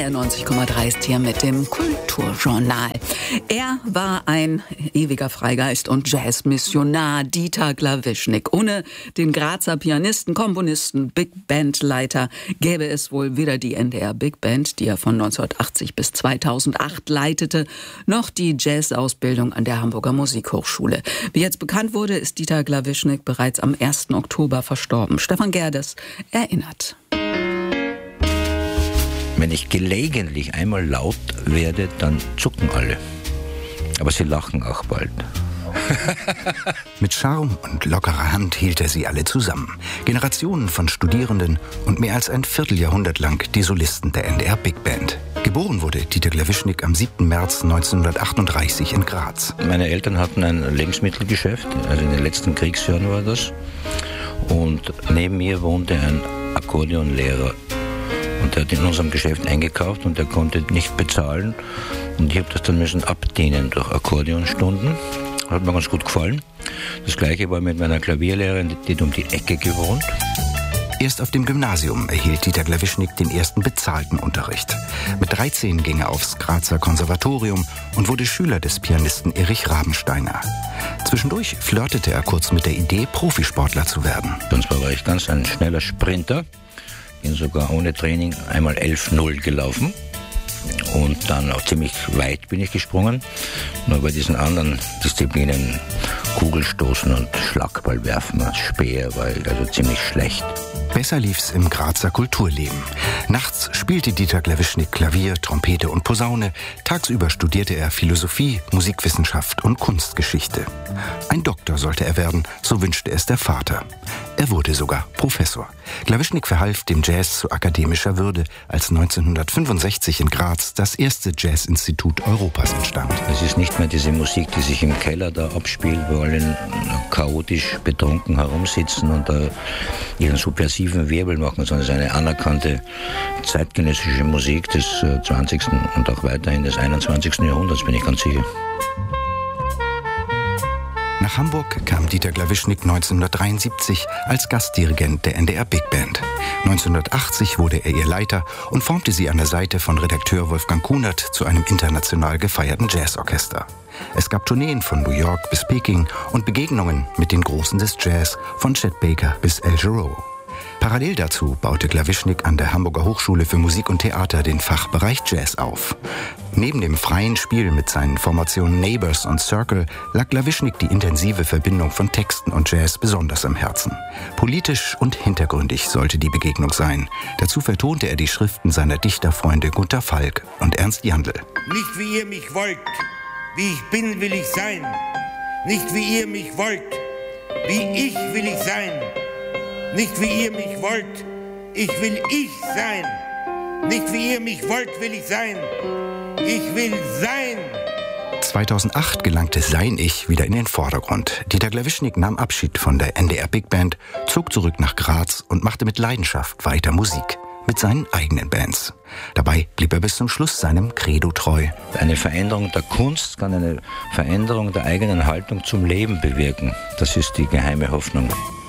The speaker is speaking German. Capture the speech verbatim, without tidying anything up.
N D R neunzig Komma drei ist hier mit dem Kulturjournal. Er war ein ewiger Freigeist und Jazzmissionar, Dieter Glawischnik. Ohne den Grazer Pianisten, Komponisten, Big Band-Leiter gäbe es wohl weder die N D R Big Band, die er von neunzehnhundertachtzig bis zweitausendacht leitete, noch die Jazzausbildung an der Hamburger Musikhochschule. Wie jetzt bekannt wurde, ist Dieter Glawischnik bereits am ersten Oktober verstorben. Stefan Gerdes erinnert. Wenn ich gelegentlich einmal laut werde, dann zucken alle. Aber sie lachen auch bald. Mit Charme und lockerer Hand hielt er sie alle zusammen. Generationen von Studierenden und mehr als ein Vierteljahrhundert lang die Solisten der N D R Big Band. Geboren wurde Dieter Glawischnik am siebten März neunzehnhundertachtunddreißig in Graz. Meine Eltern hatten ein Lebensmittelgeschäft, also in den letzten Kriegsjahren war das. Und neben mir wohnte ein Akkordeonlehrer. Und der hat in unserem Geschäft eingekauft und der konnte nicht bezahlen. Und ich habe das dann müssen abdienen durch Akkordeonstunden. Hat mir ganz gut gefallen. Das Gleiche war mit meiner Klavierlehrerin, die hat um die Ecke gewohnt. Erst auf dem Gymnasium erhielt Dieter Glawischnik den ersten bezahlten Unterricht. Mit dreizehn ging er aufs Grazer Konservatorium und wurde Schüler des Pianisten Erich Rabensteiner. Zwischendurch flirtete er kurz mit der Idee, Profisportler zu werden. Und zwar war ich ganz ein schneller Sprinter. Bin sogar ohne Training einmal elf null gelaufen und dann auch ziemlich weit bin ich gesprungen. Nur bei diesen anderen Disziplinen, Kugelstoßen und Schlagball werfen, Speer, war ich also ziemlich schlecht. Besser lief's im Grazer Kulturleben. Nachts spielte Dieter Glawischnik Klavier, Trompete und Posaune. Tagsüber studierte er Philosophie, Musikwissenschaft und Kunstgeschichte. Ein Doktor sollte er werden, so wünschte es der Vater. Er wurde sogar Professor. Glawischnik verhalf dem Jazz zu akademischer Würde, als neunzehnhundertfünfundsechzig in Graz das erste Jazzinstitut Europas entstand. Es ist nicht mehr diese Musik, die sich im Keller da abspielt, wo alle chaotisch betrunken herumsitzen und da ihren subversiven Wirbel machen, sondern es ist eine anerkannte zeitgenössische Musik des zwanzigsten und auch weiterhin des einundzwanzigsten Jahrhunderts, bin ich ganz sicher. Nach Hamburg kam Dieter Glawischnik neunzehnhundertdreiundsiebzig als Gastdirigent der N D R Big Band. neunzehnhundertachtzig wurde er ihr Leiter und formte sie an der Seite von Redakteur Wolfgang Kunert zu einem international gefeierten Jazzorchester. Es gab Tourneen von New York bis Peking und Begegnungen mit den Großen des Jazz, von Chet Baker bis Al Jarreau. Parallel dazu baute Glawischnik an der Hamburger Hochschule für Musik und Theater den Fachbereich Jazz auf. Neben dem freien Spiel mit seinen Formationen Neighbors und Circle lag Glawischnik die intensive Verbindung von Texten und Jazz besonders am Herzen. Politisch und hintergründig sollte die Begegnung sein. Dazu vertonte er die Schriften seiner Dichterfreunde Gunther Falk und Ernst Jandl. Nicht wie ihr mich wollt, wie ich bin, will ich sein. Nicht wie ihr mich wollt, wie ich will ich sein. Nicht wie ihr mich wollt, ich will ich sein. Nicht wie ihr mich wollt, will ich sein. Ich will sein. zweitausendacht gelangte sein Ich wieder in den Vordergrund. Dieter Glawischnik nahm Abschied von der N D R Big Band, zog zurück nach Graz und machte mit Leidenschaft weiter Musik. Mit seinen eigenen Bands. Dabei blieb er bis zum Schluss seinem Credo treu. Eine Veränderung der Kunst kann eine Veränderung der eigenen Haltung zum Leben bewirken. Das ist die geheime Hoffnung.